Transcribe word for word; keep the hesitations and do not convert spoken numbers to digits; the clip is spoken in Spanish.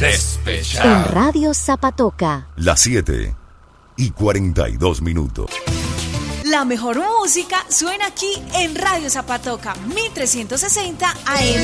Despechado. En Radio Zapatoca. Las siete y cuarenta y dos minutos. La mejor música suena aquí en Radio Zapatoca, mil trescientos sesenta A M.